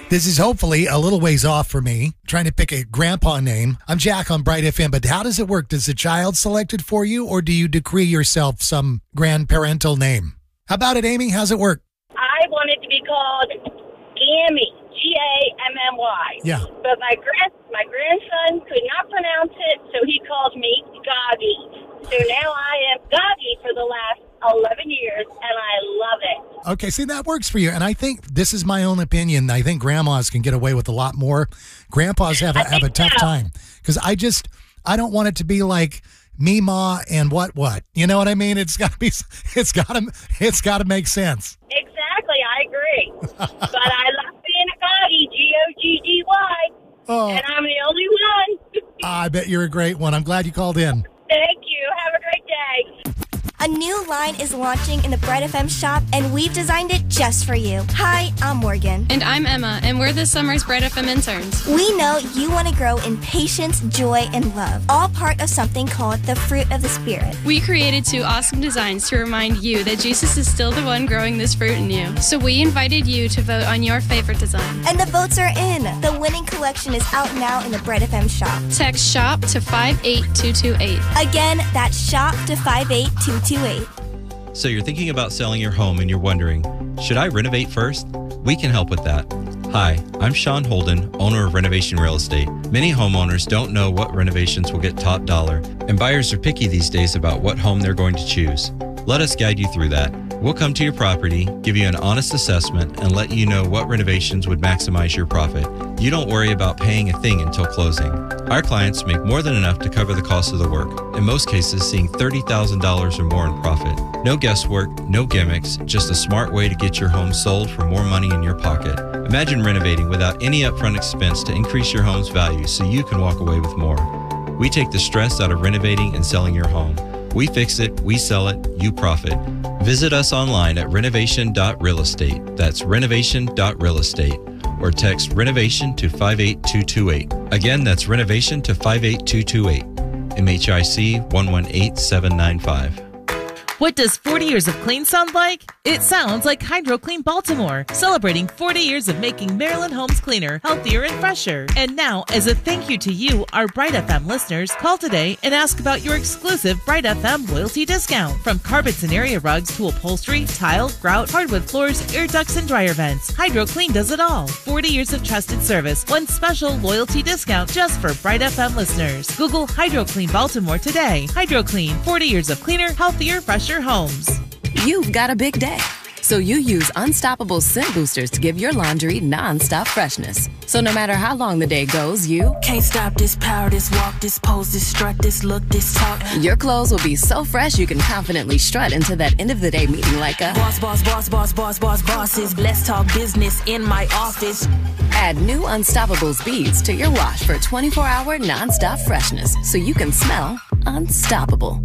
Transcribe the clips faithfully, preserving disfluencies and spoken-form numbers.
This is hopefully a little ways off for me, trying to pick a grandpa name. I'm Jack on Bright F M, but how does it work? Does the child select it for you, or do you decree yourself some grandparental name? How about it, Amy? How's it work? I want it to be called Gammy, G A M M Y. Yeah. But my grand my grandson could not pronounce it, so he called me Goggy. So now I am Goggy for the last eleven years, and I love it. Okay, see, that works for you. And I think this is my own opinion. I think grandmas can get away with a lot more. Grandpas have a, have a tough so. time. Because I just, I don't want it to be like me, ma, and what, what. You know what I mean? It's got to be, it's got to, it's got to make sense. Exactly, I agree. But I love being a Goggy, G O G G Y. Oh. And I'm the only one. I bet you're a great one. I'm glad you called in. Thank you. Have a great day. A new line is launching in the Bright F M shop, and we've designed it just for you. Hi, I'm Morgan. And I'm Emma, and we're this summer's Bright F M interns. We know you want to grow in patience, joy, and love, all part of something called the Fruit of the Spirit. We created two awesome designs to remind you that Jesus is still the one growing this fruit in you. So we invited you to vote on your favorite design. And the votes are in. The winning collection is out now in the Bright F M shop. Text SHOP to five eight two two eight. Again, that's SHOP to five eight two two eight. So you're thinking about selling your home and you're wondering, should I renovate first? We can help with that. Hi, I'm Sean Holden, owner of Renovation Real Estate. Many homeowners don't know what renovations will get top dollar, and buyers are picky these days about what home they're going to choose. Let us guide you through that. We'll come to your property, give you an honest assessment, and let you know what renovations would maximize your profit. You don't worry about paying a thing until closing. Our clients make more than enough to cover the cost of the work, in most cases seeing thirty thousand dollars or more in profit. No guesswork, no gimmicks, just a smart way to get your home sold for more money in your pocket. Imagine renovating without any upfront expense to increase your home's value so you can walk away with more. We take the stress out of renovating and selling your home. We fix it, we sell it, you profit. Visit us online at renovation dot real estate. That's renovation dot real estate. Or text renovation to five eight two two eight. Again, that's renovation to five eight two two eight. M H I C one one eight seven nine five. What does forty years of clean sound like? It sounds like HydroClean Baltimore, celebrating forty years of making Maryland homes cleaner, healthier, and fresher. And now, as a thank you to you, our Bright F M listeners, call today and ask about your exclusive Bright F M loyalty discount. From carpets and area rugs to upholstery, tile, grout, hardwood floors, air ducts, and dryer vents, HydroClean does it all. forty years of trusted service, one special loyalty discount just for Bright F M listeners. Google HydroClean Baltimore today. HydroClean, forty years of cleaner, healthier, fresher homes. You've got a big day, so you use Unstoppable Scent Boosters to give your laundry non-stop freshness. So no matter how long the day goes, you can't stop this power, this walk, this pose, this strut, this look, this talk. Your clothes will be so fresh you can confidently strut into that end of the day meeting like a boss, boss, boss, boss, boss, boss, bosses. Let's talk business in my office. Add new Unstoppables beads to your wash for twenty-four hour non-stop freshness so you can smell unstoppable.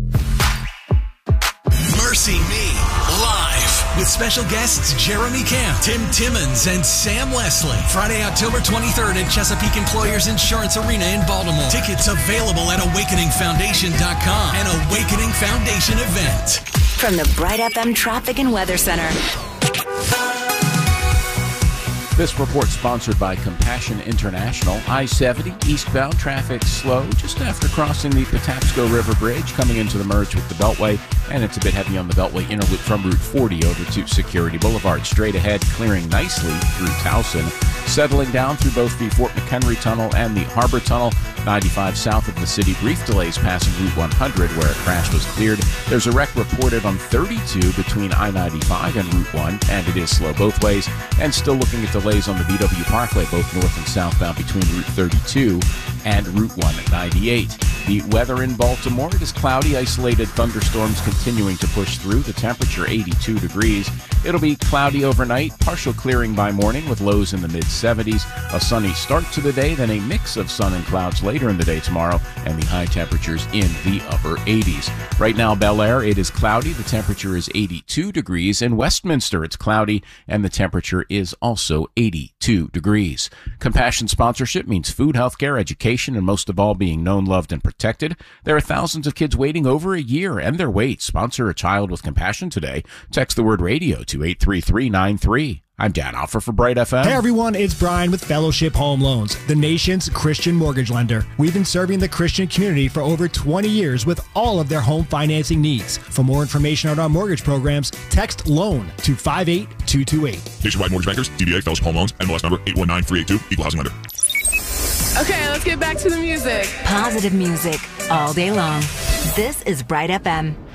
Mercy Me, live with special guests Jeremy Camp, Tim Timmons, and Sam Leslie. Friday, October twenty-third at Chesapeake Employers Insurance Arena in Baltimore. Tickets available at awakening foundation dot com, an Awakening Foundation event. From the Bright F M Traffic and Weather Center. This report sponsored by Compassion International. I seventy eastbound traffic slow just after crossing the Patapsco River Bridge, coming into the merge with the Beltway, and it's a bit heavy on the Beltway inner loop from Route forty over to Security Boulevard. Straight ahead, clearing nicely through Towson, settling down through both the Fort McHenry Tunnel and the Harbor Tunnel. ninety-five south of the city, brief delays passing Route one hundred where a crash was cleared. There's a wreck reported on thirty-two between I ninety-five and Route one, and it is slow both ways. And still looking at delays on the B W Parkway, both north and southbound between Route thirty-two and Route one ninety-eight. The weather in Baltimore, it is cloudy, isolated thunderstorms continuing to push through. The temperature eighty-two degrees. It'll be cloudy overnight, partial clearing by morning with lows in the mid seventies. A sunny start to the day, then a mix of sun and clouds later in the day tomorrow, and the high temperatures in the upper eighties. Right now, Bel Air, it is cloudy. The temperature is eighty-two degrees. In Westminster, it's cloudy, and the temperature is also eighty-two degrees. Compassion sponsorship means food, healthcare, education, and most of all, being known, loved, and protected. There are thousands of kids waiting over a year and their wait. Sponsor a child with compassion today. Text the word radio to eight three three nine three. I'm Dan Offer for Bright F M. Hey everyone, it's Brian with Fellowship Home Loans, the nation's Christian mortgage lender. We've been serving the Christian community for over twenty years with all of their home financing needs. For more information on our mortgage programs, text LOAN to five eight two two eight. Nationwide Mortgage Bankers, D B A, Fellowship Home Loans, N M L S number eight one nine three eight two, Equal Housing Lender. Okay, let's get back to the music. Positive music all day long. This is Bright F M.